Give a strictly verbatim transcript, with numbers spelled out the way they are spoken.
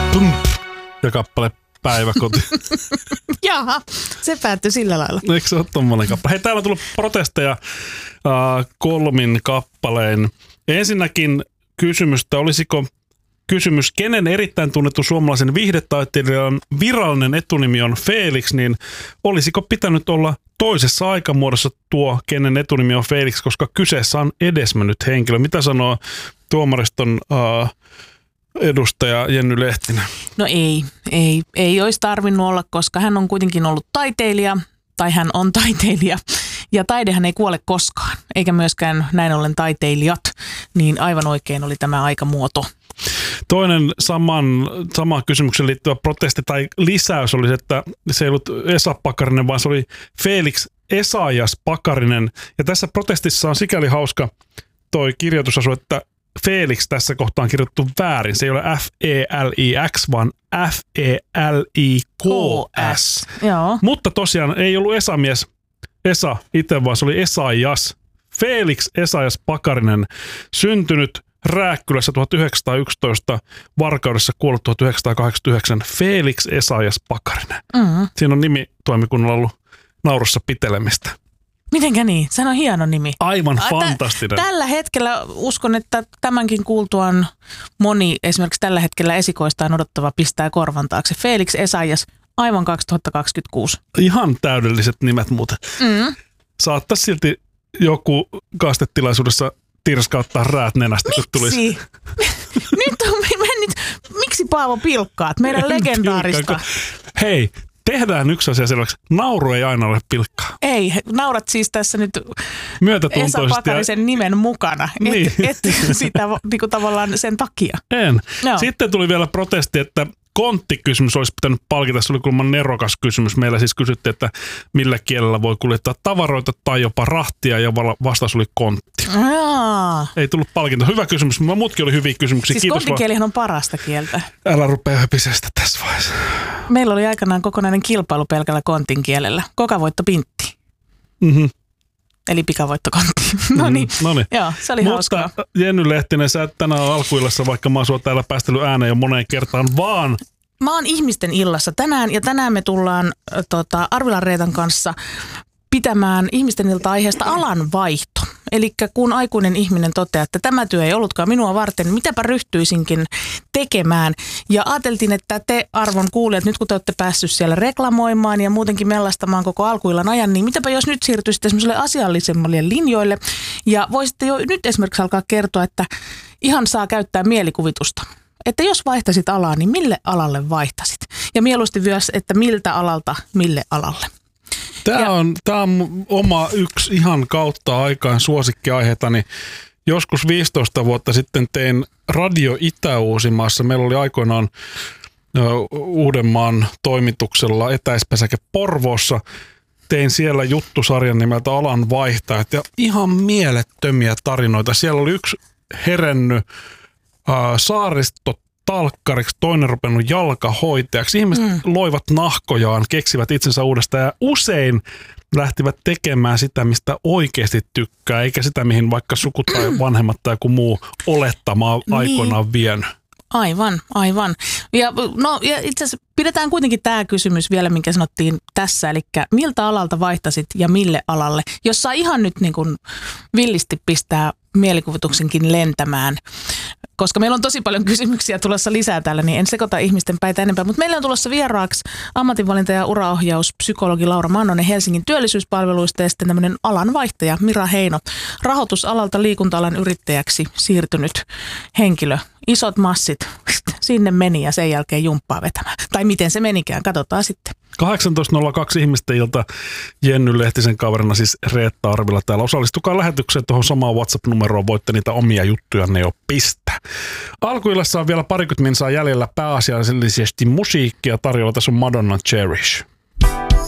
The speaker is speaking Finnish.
Pum, ja kappale Päiväkoti. Jaha, se päättyi sillä lailla. Eikö se ole tommoinen kappale? Hei, täällä on tullut protesteja äh, kolmin kappaleen. Ensinnäkin kysymystä, olisiko kysymys, kenen erittäin tunnettu suomalaisen viihdetaiteilijan virallinen etunimi on Felix, niin olisiko pitänyt olla toisessa aikamuodossa tuo, kenen etunimi on Felix, koska kyseessä on edesmennyt henkilö. Mitä sanoo tuomariston äh, edustaja Jenny Lehtinen? No ei, ei, ei olisi tarvinnut olla, koska hän on kuitenkin ollut taiteilija, tai hän on taiteilija, ja taidehan ei kuole koskaan, eikä myöskään näin ollen taiteilijat, niin aivan oikein oli tämä aikamuoto. Toinen saman, samaan kysymykseen liittyvä protesti tai lisäys oli, että se ei ollut Esa Pakarinen, vaan se oli Felix Esaias Pakarinen. Ja tässä protestissa on sikäli hauska toi kirjoitusasu, että Felix tässä kohtaa on kirjoitettu väärin. Se ei ole F E L I X, vaan F E L I K S. Joo. Mutta tosiaan ei ollut Esamies Esa itse, vaan se oli Esaias. Felix Esaias Pakarinen, syntynyt Rääkkylässä tuhatyhdeksänsataayksitoista, Varkaudessa kuollut tuhatyhdeksänsataakahdeksankymmentäyhdeksän, Felix Esaias Pakarinen. Mm-hmm. Siinä on nimi toimikunnalla ollut naurussa pitelemistä. Mitenkä niin? Se on hieno nimi. Aivan Tä, fantastinen. Tällä hetkellä uskon, että tämänkin kuultuaan moni esimerkiksi tällä hetkellä esikoistaan odottava pistää korvan taakse. Felix Esaias, aivan kaksituhattakaksikymmentäkuusi. Ihan täydelliset nimet muuten. Mm. Saattaisi silti joku kastetilaisuudessa tirskauttaa räät nenästä, kun tulisi. Nyt on mennyt. Miksi Paavo pilkkaat meidän legendaarista? Hei, tehdään yksi asia selväksi. Nauru ei aina ole pilkkaa. Ei, naurat siis tässä nyt Esa Pakarisen ja nimen mukana. Niin. Et, et sitä niin kuin tavallaan sen takia. En. No. Sitten tuli vielä protesti, että konttikysymys olisi pitänyt palkita. Se oli kuulemma nerokas kysymys. Meillä siis kysyttiin, että millä kielellä voi kuljettaa tavaroita tai jopa rahtia, ja vastaus oli kontti. Aa. Ei tullut palkinto. Hyvä kysymys, mutta muutkin oli hyviä kysymyksiä. Siis Kiitos konttikielihän on parasta kieltä. Älä rupea höpisestä tässä vaiheessa. Meillä oli aikanaan kokonainen kilpailu pelkällä kontin kielellä. Kokavoittopintti. Mhm. Eli pikavoittokontti. No niin, Noniin. Joo, se oli Mutta hauskaa. Mutta Jenny Lehtinen, sä et tänään alkuillassa, vaikka mä oon sua täällä päästellyt ääneen jo moneen kertaan, vaan... Mä oon ihmisten illassa tänään, ja tänään me tullaan äh, tota, Arvilan Reetan kanssa pitämään ihmisten ilta-aiheesta alanvaihto. Eli kun aikuinen ihminen toteaa, että tämä työ ei ollutkaan minua varten, niin mitäpä ryhtyisinkin tekemään. Ja ajateltiin, että te arvon kuulijat, nyt kun te olette päässyt siellä reklamoimaan ja muutenkin mellastamaan koko alkuillan ajan, niin mitäpä jos nyt siirtyisitte semmoiselle asiallisemmalle linjoille ja voisitte jo nyt esimerkiksi alkaa kertoa, että ihan saa käyttää mielikuvitusta. Että jos vaihtaisit alaa, niin mille alalle vaihtasit? Ja mieluusti myös, että miltä alalta mille alalle. Tämä on, tämä on oma yksi ihan kautta aikaan suosikkiaiheetani. Joskus viisitoista vuotta sitten tein Radio Itä-Uusimaassa. Meillä oli aikoinaan Uudenmaan toimituksella etäispesäke Porvoossa. Tein siellä juttusarjan nimeltä Alanvaihtajat ja ihan mielettömiä tarinoita. Siellä oli yksi herennyt äh, saaristo talkkariksi, toinen rupennut jalkahoitajaksi. Ihmiset mm. loivat nahkojaan, keksivät itsensä uudestaan ja usein lähtivät tekemään sitä, mistä oikeasti tykkää, eikä sitä, mihin vaikka suku tai vanhemmat tai joku muu olettamaa niin. aikoinaan vienyt. Aivan, aivan. Ja, no, ja itse asiassa pidetään kuitenkin tämä kysymys vielä, minkä sanottiin tässä, eli miltä alalta vaihtasit ja mille alalle, jos saa ihan nyt niin kuin villisti pistää mielikuvituksenkin lentämään. Koska meillä on tosi paljon kysymyksiä tulossa lisää täällä, niin en sekoita ihmisten päitä enempää. Mutta meillä on tulossa vieraaksi ammatinvalinta- ja uraohjauspsykologi Laura Mannonen Helsingin työllisyyspalveluista ja sitten tämmöinen alanvaihtaja Mira Heino, rahoitusalalta liikunta-alan yrittäjäksi siirtynyt henkilö. Isot massit sinne meni ja sen jälkeen jumppaa vetämään. Tai miten se menikään, katsotaan sitten. kahdeksantoista nolla kaksi ihmisten ilta Jenny Lehtisen kaverina, siis Reetta Arvila täällä. Osallistukaa lähetykseen tuohon samaan WhatsApp-numeroon, voitte niitä omia juttujanne jo pistää. Alkuillassa on vielä parikymmentä minsaa jäljellä pääasiallisesti musiikkia tarjolla. Tässä on Madonna Cherish.